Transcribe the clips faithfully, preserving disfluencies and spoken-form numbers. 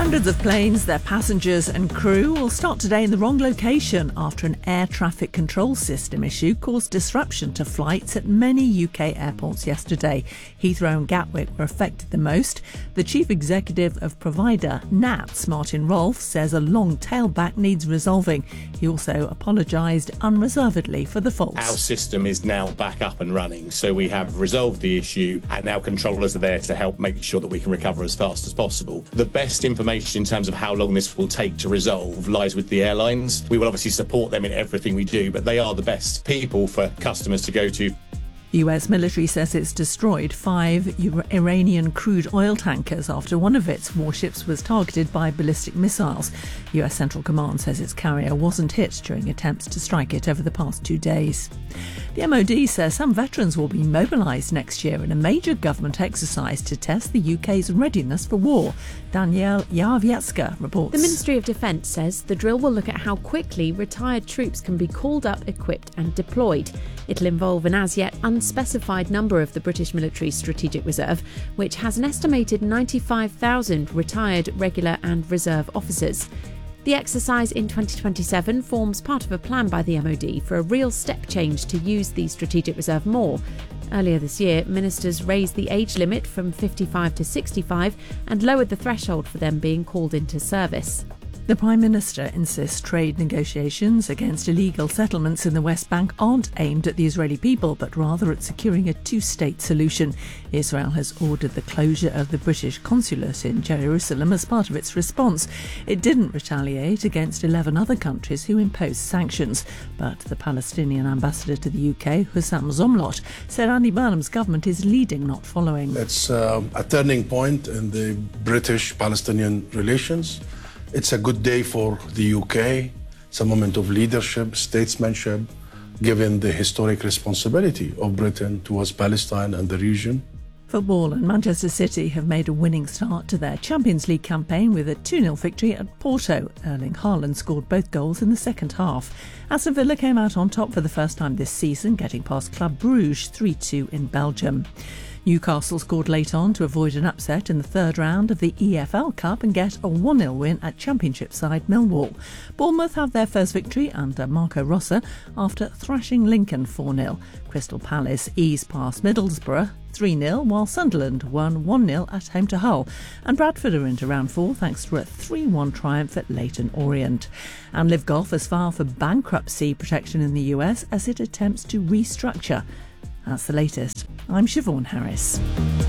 Hundreds of planes, their passengers and crew will start today in the wrong location after an air traffic control system issue caused disruption to flights at many U K airports yesterday. Heathrow and Gatwick were affected the most. The chief executive of provider N A T S, Martin Rolfe, says a long tailback needs resolving. He also apologised unreservedly for the faults. Our system is now back up and running, so we have resolved the issue and now controllers are there to help make sure that we can recover as fast as possible. The best information in terms of how long this will take to resolve lies with the airlines. We will obviously support them in everything we do, but they are the best people for customers to go to. The U S military says it's destroyed five Iranian crude oil tankers after one of its warships was targeted by ballistic missiles. U S Central Command says its carrier wasn't hit during attempts to strike it over the past two days. The M O D says some veterans will be mobilised next year in a major government exercise to test the U K's readiness for war. Danielle Jarwiecka reports. The Ministry of Defence says the drill will look at how quickly retired troops can be called up, equipped and deployed. It'll involve an as-yet unspecified number of the British military's Strategic Reserve, which has an estimated ninety-five thousand retired, regular and reserve officers. The exercise in twenty twenty-seven forms part of a plan by the M O D for a real step change to use the Strategic Reserve more. Earlier this year, ministers raised the age limit from fifty-five to sixty-five and lowered the threshold for them being called into service. The Prime Minister insists trade negotiations against illegal settlements in the West Bank aren't aimed at the Israeli people, but rather at securing a two-state solution. Israel has ordered the closure of the British consulate in Jerusalem as part of its response. It didn't retaliate against eleven other countries who imposed sanctions. But the Palestinian ambassador to the U K, Hussam Zomlot, said Andy Burnham's government is leading, not following. It's uh, a turning point in the British-Palestinian relations. It's a good day for the U K. It's a moment of leadership, statesmanship, given the historic responsibility of Britain towards Palestine and the region. Football and Manchester City have made a winning start to their Champions League campaign with a two nil victory at Porto. Erling Haaland scored both goals in the second half. Aston Villa came out on top for the first time this season, getting past Club Bruges three two in Belgium. Newcastle scored late on to avoid an upset in the third round of the E F L Cup and get a one nil win at Championship side Millwall. Bournemouth have their first victory under Marco Rossi after thrashing Lincoln four nil. Crystal Palace eased past Middlesbrough three nil, while Sunderland won one nil at home to Hull. And Bradford are into round four thanks to a three one triumph at Leyton Orient. And Liv Golf has filed for bankruptcy protection in the U S as it attempts to restructure. That's the latest. I'm Siobhan Harris.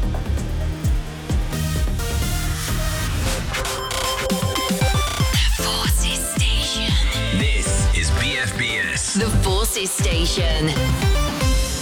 The Forces Station. This is B F B S. The Forces Station.